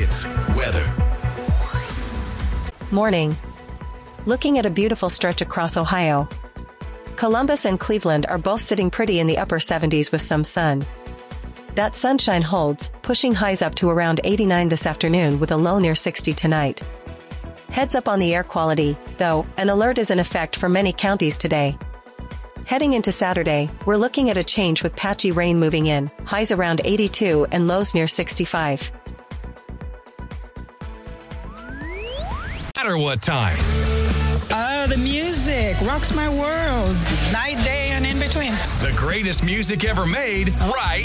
It's weather. Morning. Looking at a beautiful stretch across Ohio. Columbus and Cleveland are both sitting pretty in the upper 70s with some sun. That sunshine holds, pushing highs up to around 89 this afternoon with a low near 60 tonight. Heads up on the air quality, though, an alert is in effect for many counties today. Heading into Saturday, we're looking at a change with patchy rain moving in, highs around 82 and lows near 65. Matter what time. The music rocks my world. Night, day, and in between. The greatest music ever made, right